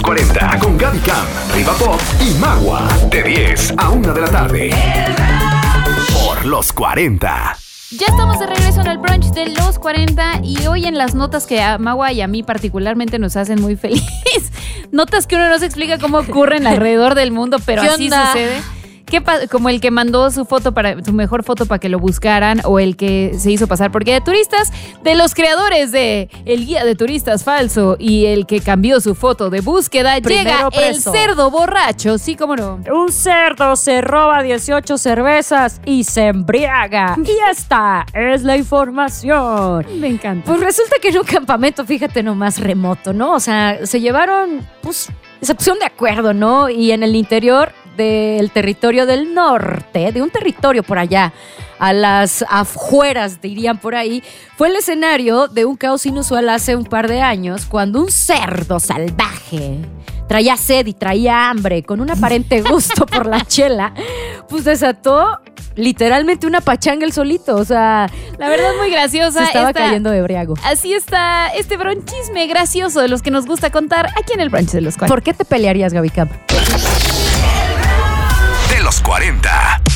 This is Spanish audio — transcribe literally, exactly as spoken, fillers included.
cuarenta con Gaby Cam, Riva Pop y Magua. De diez a una de la tarde. Por Los cuarenta. Ya estamos de regreso en el brunch de Los cuarenta y hoy en las notas que a Magua y a mí particularmente nos hacen muy feliz. Notas que uno no se explica cómo ocurren alrededor del mundo, pero así onda? sucede. ¿Qué pa- como el que mandó su foto para su mejor foto para que lo buscaran, o el que se hizo pasar por guía de turistas, de los creadores de el guía de turistas falso y el que cambió su foto de búsqueda. Primero llega preso. El cerdo borracho, sí, cómo no. Un cerdo se roba dieciocho cervezas y se embriaga. Y esta es la información. Me encanta. Pues resulta que en un campamento, fíjate nomás, remoto, ¿no? O sea, se llevaron, pues, se pusieron de acuerdo, ¿no? Y en el interior del territorio del norte, de un territorio por allá, a las afueras, dirían por ahí, fue el escenario de un caos inusual hace un par de años, cuando un cerdo salvaje traía sed y traía hambre, con un aparente gusto por la chela, pues desató literalmente una pachanga el solito. O sea, la verdad es muy graciosa. Se estaba esta, cayendo de briago. Así está este bronchisme gracioso de los que nos gusta contar aquí en el brunch de Los cuarenta. ¿Por qué te pelearías, Gaby Camp? De Los cuarenta.